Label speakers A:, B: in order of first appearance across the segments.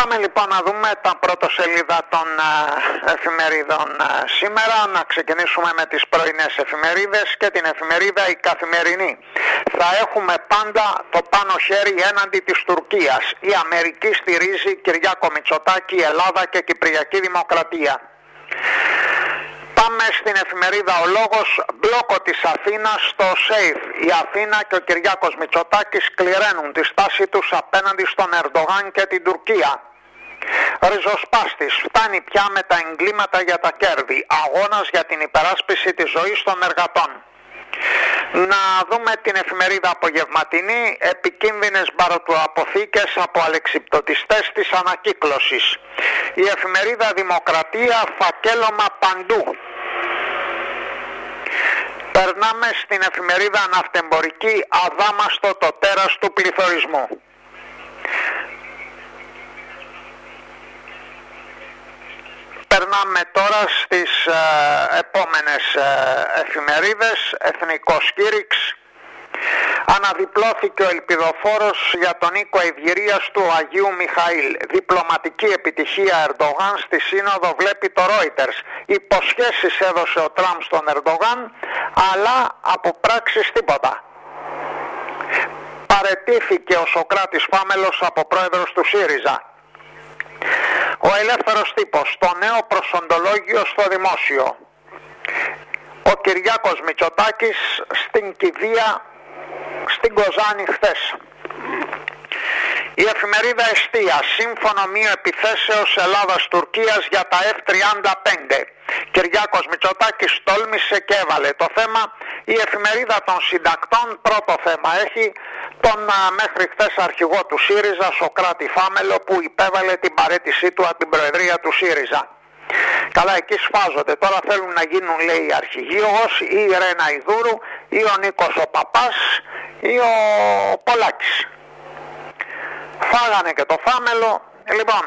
A: Πάμε λοιπόν να δούμε τα πρωτοσέλιδα των εφημερίδων σήμερα. Να ξεκινήσουμε με τις πρωινές εφημερίδες και την εφημερίδα Η Καθημερινή. Θα έχουμε πάντα το πάνω χέρι έναντι της Τουρκίας. Η Αμερική στηρίζει Κυριάκο Μητσοτάκη, Ελλάδα και Κυπριακή Δημοκρατία. Πάμε στην εφημερίδα Ο Λόγος, μπλόκο της Αθήνας στο ΣΕΙΦ. Η Αθήνα και ο Κυριάκος Μητσοτάκης κληραίνουν τη στάση τους απέναντι στον Ερντογάν και την Τουρκία. Ριζοσπάστης, φτάνει πια με τα εγκλήματα για τα κέρδη. Αγώνας για την υπεράσπιση της ζωής των εργατών. Να δούμε την εφημερίδα Απογευματινή, επικίνδυνες μπαρατουαποθήκες από αλεξιπτωτιστές της ανακύκλωσης. Η εφημερίδα Δημοκρατία, φακέλωμα παντού. Περνάμε στην εφημερίδα Ναυτεμπορική, αδάμαστο το τέρας του πληθωρισμού. Περνάμε τώρα στις επόμενες εφημερίδες. Εθνικός Κήρυξ. Αναδιπλώθηκε ο ελπιδοφόρος για τον οίκο ευγυρίας του Αγίου Μιχαήλ. Διπλωματική επιτυχία Ερντογάν στη σύνοδο, βλέπει το Reuters. Υποσχέσεις έδωσε ο Τραμπ στον Ερντογάν, αλλά από πράξεις τίποτα. Παραιτήθηκε ο Σωκράτης Φάμελος από πρόεδρος του ΣΥΡΙΖΑ. Ο Ελεύθερος Τύπος, το νέο προσοντολόγιο στο δημόσιο. Ο Κυριάκος Μητσοτάκης στην κηδεία στην Κοζάνη χθες. Η εφημερίδα Εστία, σύμφωνο μείω επιθέσεως Ελλάδας-Τουρκίας για τα F-35. Κυριάκος Μητσοτάκης τόλμησε και έβαλε το θέμα. Η εφημερίδα των συντακτών πρώτο θέμα έχει τον μέχρι χθες αρχηγό του ΣΥΡΙΖΑ, Σωκράτη Φάμελο, που υπέβαλε την παραίτησή του από την προεδρία του ΣΥΡΙΖΑ. Καλά, εκεί σφάζονται. Τώρα θέλουν να γίνουν, λέει, αρχηγοί ή η Ρένα Ιδούρου ή ο Νίκος ο Παπάς ή ο Πολάκης. Φάγανε και το Φάμελο. Λοιπόν,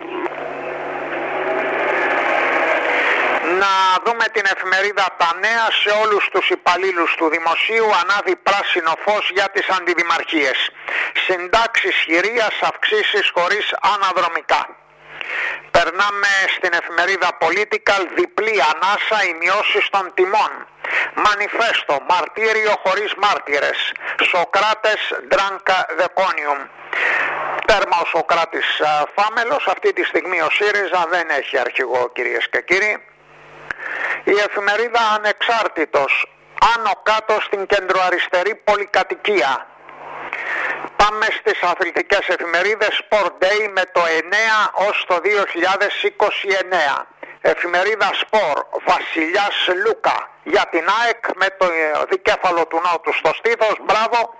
A: να δούμε την εφημερίδα Τα Νέα. Σε όλους τους υπαλλήλους του δημοσίου ανάβει πράσινο φως για τις αντιδημαρχίες. Συντάξεις χειρίας, αυξήσεις χωρίς αναδρομικά. Περνάμε στην εφημερίδα Political, διπλή ανάσα, οι μειώσεις των τιμών. Μανιφέστο, μαρτύριο χωρίς μάρτυρες. Σωκράτες, Ντράνκα, Δεκόνιουμ. Τέρμα ο Σωκράτης Φάμελος. Αυτή τη στιγμή ο ΣΥΡΙΖΑ δεν έχει αρχηγό, κυρίες και κύριοι. Η εφημερίδα Ανεξάρτητος, άνω κάτω στην κεντροαριστερή πολυκατοικία. Πάμε στις αθλητικές εφημερίδες. Sport Day με το 9 ως το 2029. Εφημερίδα Sport, Βασιλιάς Λούκα για την ΑΕΚ με το δικέφαλο του Νότου στο στήθος. Μπράβο.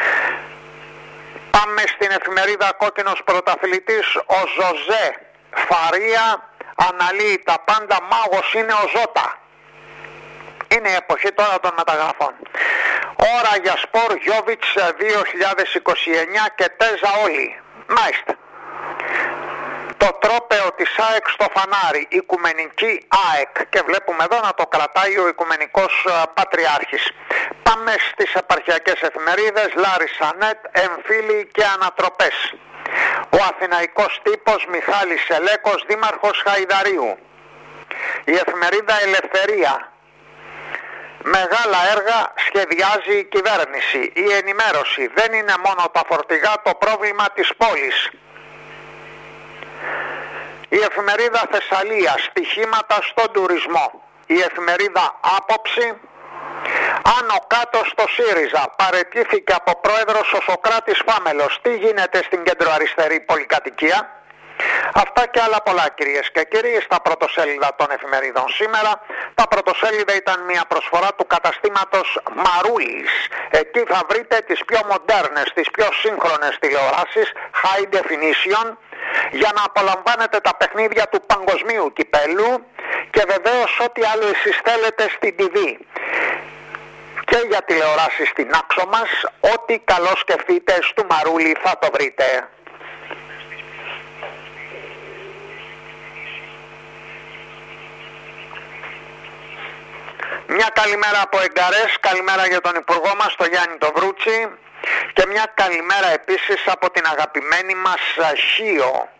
A: Πάμε στην εφημερίδα Κόκκινος Πρωταθλητής. Ο Ζωζέ Φαρία αναλύει τα πάντα, μάγος είναι ο Ζώτα. Είναι η εποχή τώρα των μεταγραφών. Ώρα για Σπορ, Γιόβιτς 2029 και Τέζα όλοι. Μάλιστα. Το τρόπαιο της ΑΕΚ στο φανάρι, Οικουμενική ΑΕΚ, και βλέπουμε εδώ να το κρατάει ο Οικουμενικός Πατριάρχης. Πάμε στις επαρχιακές εφημερίδες. Λάρισα Νετ, εμφύλοι και ανατροπές. Ο Αθηναϊκός Τύπος, Μιχάλης Ελέκος, δήμαρχος Χαϊδαρίου. Η εφημερίδα Ελευθερία. Μεγάλα έργα σχεδιάζει η κυβέρνηση. Η ενημέρωση, δεν είναι μόνο τα φορτηγά το πρόβλημα της πόλης. Η εφημερίδα Θεσσαλία, στοιχήματα στον τουρισμό. Η εφημερίδα Άποψη, άνω κάτω στο ΣΥΡΙΖΑ. Παραιτήθηκε από πρόεδρος ο Σωκράτης Φάμελος. Τι γίνεται στην κεντροαριστερή πολυκατοικία? Αυτά και άλλα πολλά, κυρίες και κύριοι, στα πρωτοσέλιδα των εφημερίδων σήμερα. Τα πρωτοσέλιδα ήταν μια προσφορά του καταστήματος Μαρούλης. Εκεί θα βρείτε τις πιο μοντέρνες, τις πιο σύγχρονες τηλεοράσεις high definition, για να απολαμβάνετε τα παιχνίδια του παγκοσμίου κυπέλου και βεβαίως ό,τι άλλο εσείς θέλετε στην TV. Και για τηλεοράσεις στην άξο μας, ό,τι καλό σκεφτείτε στο Μαρούλη θα το βρείτε. Μια καλημέρα από Εγκαρές, καλημέρα για τον Υπουργό μας, τον Γιάννη τον Βρούτσι, και μια καλημέρα επίσης από την αγαπημένη μας Χίο.